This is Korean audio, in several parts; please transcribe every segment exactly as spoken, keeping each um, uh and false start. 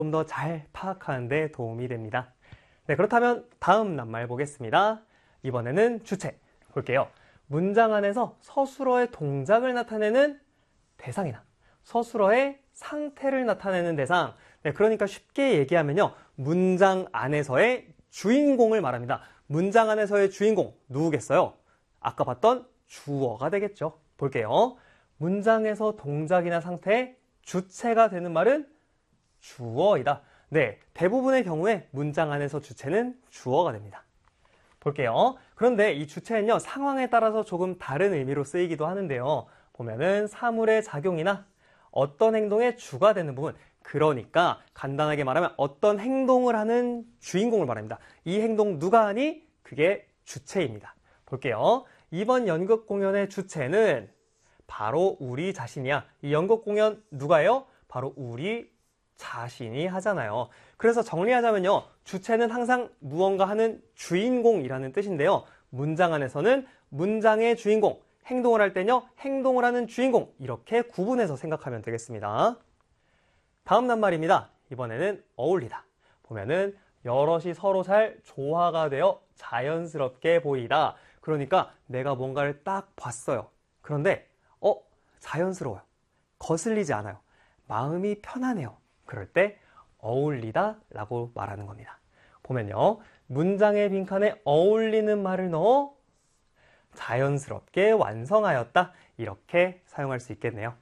좀 더 잘 파악하는 데 도움이 됩니다. 네, 그렇다면 다음 낱말 보겠습니다. 이번에는 주체 볼게요. 문장 안에서 서술어의 동작을 나타내는 대상이나 서술어의 상태를 나타내는 대상. 네, 그러니까 쉽게 얘기하면요. 문장 안에서의 주인공을 말합니다. 문장 안에서의 주인공 누구겠어요? 아까 봤던 주어가 되겠죠. 볼게요. 문장에서 동작이나 상태의 주체가 되는 말은 주어이다. 네, 대부분의 경우에 문장 안에서 주체는 주어가 됩니다. 볼게요. 그런데 이 주체는요, 상황에 따라서 조금 다른 의미로 쓰이기도 하는데요. 보면은 사물의 작용이나 어떤 행동의 주가 되는 부분, 그러니까 간단하게 말하면 어떤 행동을 하는 주인공을 말합니다. 이 행동 누가 하니? 그게 주체입니다. 볼게요. 이번 연극 공연의 주체는 바로 우리 자신이야. 이 연극 공연 누가 해요? 바로 우리 자신이 하잖아요. 그래서 정리하자면요. 주체는 항상 무언가 하는 주인공이라는 뜻인데요. 문장 안에서는 문장의 주인공, 행동을 할 때는요. 행동을 하는 주인공, 이렇게 구분해서 생각하면 되겠습니다. 다음 낱말입니다. 이번에는 어울리다. 보면은 여럿이 서로 잘 조화가 되어 자연스럽게 보이다. 그러니까 내가 뭔가를 딱 봤어요. 그런데 어? 자연스러워요. 거슬리지 않아요. 마음이 편하네요. 그럴 때 어울리다 라고 말하는 겁니다. 보면요. 문장의 빈칸에 어울리는 말을 넣어 자연스럽게 완성하였다. 이렇게 사용할 수 있겠네요.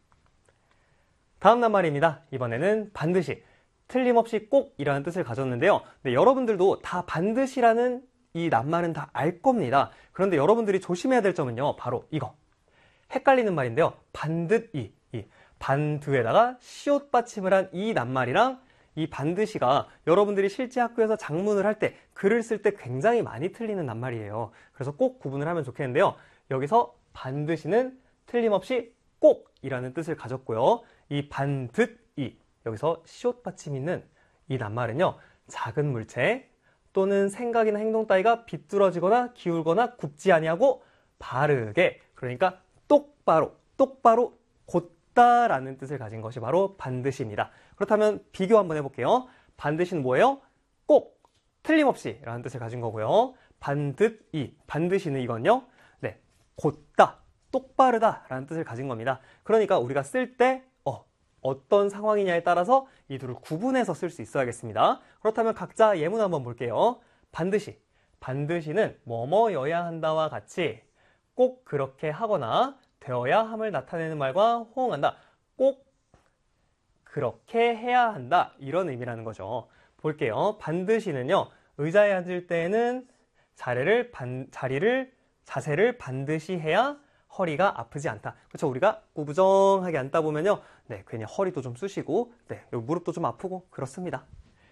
다음 낱말입니다. 이번에는 반드시, 틀림없이 꼭 이라는 뜻을 가졌는데요. 네, 여러분들도 다 반드시라는 이 낱말은 다 알 겁니다. 그런데 여러분들이 조심해야 될 점은요. 바로 이거. 헷갈리는 말인데요. 반듯이, 이 반드에다가 시옷 받침을 한 이 낱말이랑 이 반드시가 여러분들이 실제 학교에서 작문을 할 때, 글을 쓸 때 굉장히 많이 틀리는 낱말이에요. 그래서 꼭 구분을 하면 좋겠는데요. 여기서 반드시는 틀림없이 꼭이라는 뜻을 가졌고요. 이 반듯이, 여기서 시옷 받침 있는 이 낱말은요. 작은 물체 또는 생각이나 행동 따위가 비뚤어지거나 기울거나 굽지 아니하고 바르게, 그러니까 똑바로, 똑바로 곧다라는 뜻을 가진 것이 바로 반드시입니다. 그렇다면 비교 한번 해볼게요. 반드시는 뭐예요? 꼭, 틀림없이 라는 뜻을 가진 거고요. 반듯이, 반드시는 이건요. 네, 곧다, 똑바르다 라는 뜻을 가진 겁니다. 그러니까 우리가 쓸 때 어, 어떤 상황이냐에 따라서 이 둘을 구분해서 쓸 수 있어야겠습니다. 그렇다면 각자 예문 한번 볼게요. 반드시, 반드시는 뭐뭐여야 한다와 같이 꼭 그렇게 하거나 되어야 함을 나타내는 말과 호응한다. 꼭 그렇게 해야 한다. 이런 의미라는 거죠. 볼게요. 반드시는요. 의자에 앉을 때는 자리를, 반, 자리를, 자세를 반드시 해야 허리가 아프지 않다. 그렇죠. 우리가 꾸부정하게 앉다 보면요. 네, 괜히 허리도 좀 쑤시고, 네, 무릎도 좀 아프고 그렇습니다.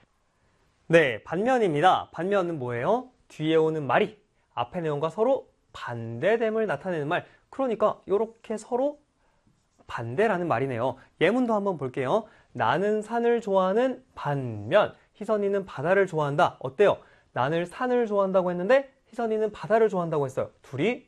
네, 반면입니다. 반면은 뭐예요? 뒤에 오는 말이 앞의 내용과 서로 반대됨을 나타내는 말. 그러니까 이렇게 서로 반대라는 말이네요. 예문도 한번 볼게요. 나는 산을 좋아하는 반면 희선이는 바다를 좋아한다. 어때요? 나는 산을 좋아한다고 했는데 희선이는 바다를 좋아한다고 했어요. 둘이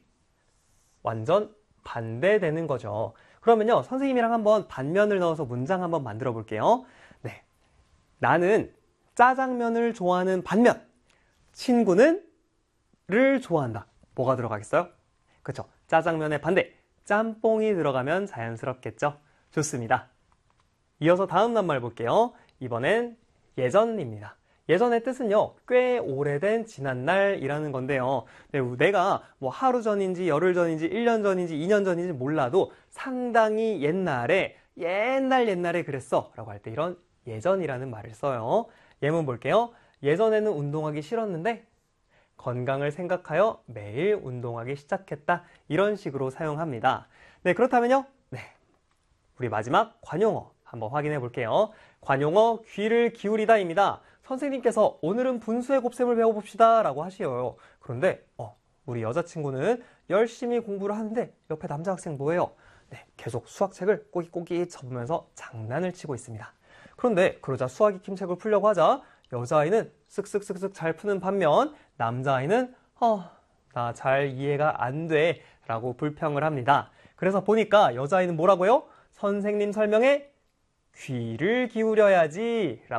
완전 반대되는 거죠. 그러면요. 선생님이랑 한번 반면을 넣어서 문장 한번 만들어 볼게요. 네, 나는 짜장면을 좋아하는 반면 친구는 를 좋아한다. 뭐가 들어가겠어요? 그렇죠. 짜장면의 반대, 짬뽕이 들어가면 자연스럽겠죠. 좋습니다. 이어서 다음 낱말 볼게요. 이번엔 예전입니다. 예전의 뜻은요, 꽤 오래된 지난날이라는 건데요. 네, 내가 뭐 하루 전인지 열흘 전인지 일 년 전인지 이 년 전인지 몰라도 상당히 옛날에 옛날 옛날에 그랬어 라고 할 때 이런 예전이라는 말을 써요. 예문 볼게요. 예전에는 운동하기 싫었는데 건강을 생각하여 매일 운동하기 시작했다. 이런 식으로 사용합니다. 네, 그렇다면요. 네, 우리 마지막 관용어 한번 확인해 볼게요. 관용어 귀를 기울이다입니다. 선생님께서 오늘은 분수의 곱셈을 배워봅시다 라고 하시어요. 그런데 어, 우리 여자친구는 열심히 공부를 하는데 옆에 남자 학생 뭐예요? 네, 계속 수학책을 꼬깃꼬깃 접으면서 장난을 치고 있습니다. 그런데 그러자 수학 익힘책을 풀려고 하자 여자아이는 쓱쓱쓱쓱 잘 푸는 반면 남자아이는 어, 나 잘 이해가 안 돼 라고 불평을 합니다. 그래서 보니까 여자아이는 뭐라고요? 선생님 설명에 귀를 기울여야지 라고